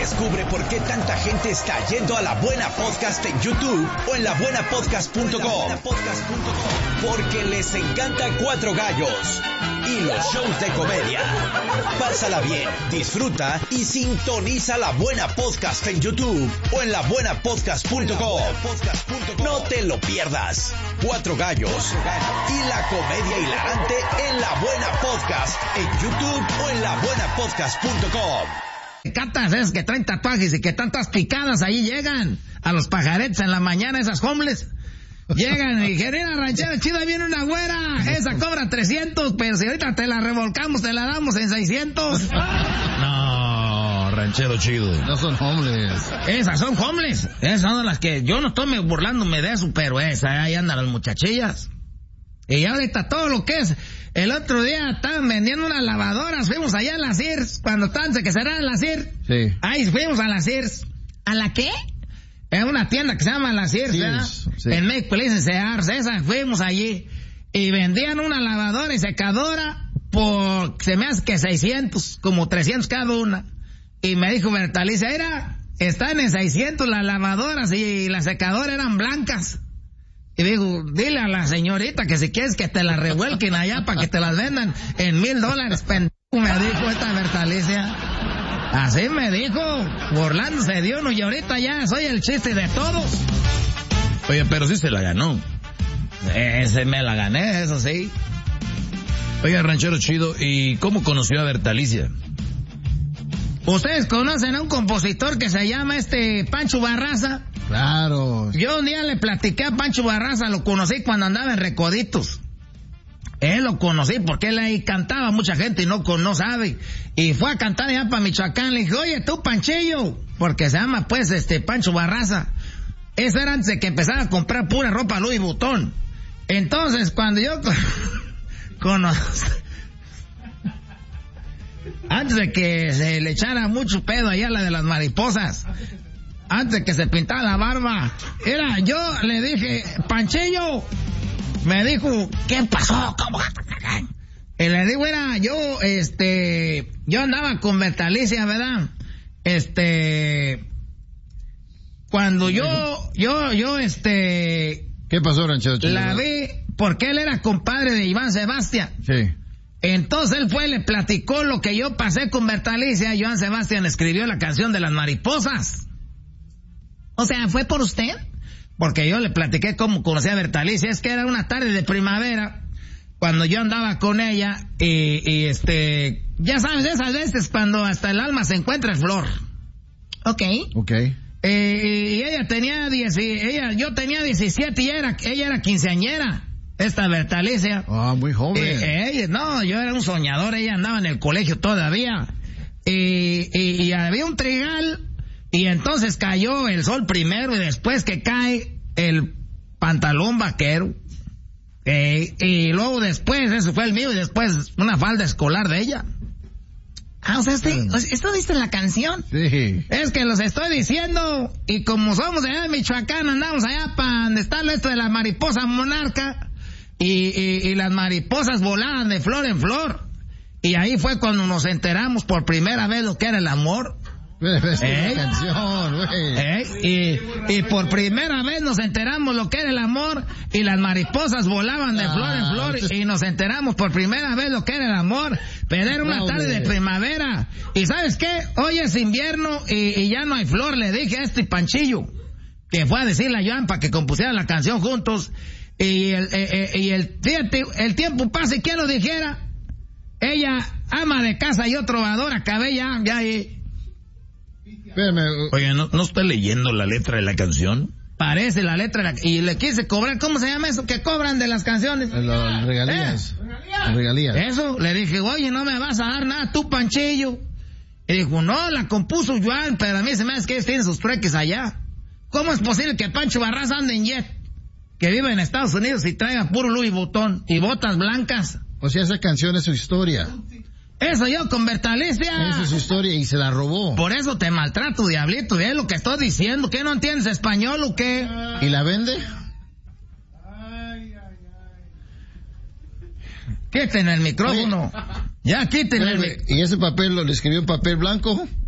Descubre por qué tanta gente está yendo a La Buena Podcast en YouTube o en labuenapodcast.com. Porque les encanta Cuatro Gallos y los shows de comedia. Pásala bien, disfruta y sintoniza La Buena Podcast en YouTube o en labuenapodcast.com. No te lo pierdas. Cuatro Gallos y la comedia hilarante en La Buena Podcast en YouTube o en labuenapodcast.com. Catas es que traen tatuajes y que tantas picadas ahí llegan a los pajaretes en la mañana, esas homeless. Llegan y dijeron, mira, ranchero chido, ahí viene una güera, esa cobra 300, pero si ahorita te la revolcamos, te la damos en 600. No, ranchero chido. No son homeless. Esas son homeless. Esas son las que yo no estoy burlándome de eso, pero ahí andan las muchachillas. Y ahorita todo lo que es. El otro día estaban vendiendo unas lavadoras, fuimos allá a la Sears, cuando estaban que cerraran la Sears. Sí. Ahí fuimos a la Sears. ¿A la qué? Es una tienda que se llama la Sears, ¿verdad? Sí. En México le dicen Sears, esa, fuimos allí. Y vendían una lavadora y secadora por, se me hace que 600, como 300 cada una. Y me dijo Bertalicia, mira, están en 600 las lavadoras y la secadora eran blancas. Y digo, dile a la señorita que si quieres que te la revuelquen allá para que te las vendan en $1,000, pendejo, me dijo esta Bertalicia. Así me dijo, burlándose de uno, y ahorita ya soy el chiste de todos. Oye, pero sí se la ganó. Ese me la gané, eso sí. Oye, ranchero chido, ¿y cómo conoció a Bertalicia? ¿Ustedes conocen a un compositor que se llama Pancho Barraza? Claro. Yo un día le platiqué a Pancho Barraza, lo conocí cuando andaba en Recoditos. Él lo conocí porque él ahí cantaba, mucha gente y no sabe. Y fue a cantar allá para Michoacán. Le dije, oye, tú, Panchillo, porque se llama pues Pancho Barraza. Eso era antes de que empezara a comprar pura ropa Louis Vuitton. Entonces, cuando yo conocí, antes de que se le echara mucho pedo allá la de las mariposas, antes de que se pintara la barba, yo le dije, Panchillo, me dijo, ¿qué pasó? ¿Cómo? Y le digo, yo andaba con Bertalicia, ¿verdad? Cuando ¿Qué pasó, ranchero chido? La vi porque él era compadre de Iván Sebastián. Sí. Entonces él fue y le platicó lo que yo pasé con Bertalicia. Iván Sebastián escribió la canción de las mariposas. O sea, ¿fue por usted? Porque yo le platiqué cómo conocí a Bertalicia. Es que era una tarde de primavera cuando yo andaba con ella y ya sabes, esas veces cuando hasta el alma se encuentra en flor. Ok. Y ella tenía yo tenía 17 y ella era quinceañera, esta Bertalicia. Ah, muy joven. Yo era un soñador, ella andaba en el colegio todavía. Y había un trigal. Y entonces cayó el sol primero y después que cae el pantalón vaquero. Y luego después, eso fue el mío, y después una falda escolar de ella. Ah, o sea, ¿esto dice en la canción? Sí. Es que los estoy diciendo, y como somos de allá de Michoacán, andamos allá para donde está esto de la mariposa monarca, y las mariposas volaban de flor en flor. Y ahí fue cuando nos enteramos por primera vez lo que era el amor. Canción, y por primera vez nos enteramos lo que era el amor, y las mariposas volaban de flor en flor, y nos enteramos por primera vez lo que era el amor, pero era una tarde de primavera. Y ¿sabes qué? Hoy es invierno y ya no hay flor. Le dije a Panchillo, que fue a decirle a Joan para que compusieran la canción juntos, y el tiempo pasa, y quién lo dijera, ella ama de casa, yo trovador, acabé ya ahí. Espérame. Oye, ¿no estoy leyendo la letra de la canción? Parece la letra, y le quise cobrar, ¿cómo se llama eso que cobran de las canciones? Las regalías. Regalías. Eso, le dije, oye, no me vas a dar nada, tú, Panchillo. Y dijo, no, la compuso Joan, pero a mí se me hace que ellos tienen sus trueques allá. ¿Cómo es posible que Pancho Barraza ande en jet, que vive en Estados Unidos y traiga puro Louis Vuitton y botas blancas? O sea, esa canción es su historia. Eso yo con Bertalicia. Esa es su historia y se la robó. Por eso te maltrato, diablito, y es lo que estoy diciendo. ¿Qué no entiendes español o qué? ¿Y la vende? Quiten el micrófono. Ya, quiten el micrófono. ¿Y ese papel lo escribió en papel blanco?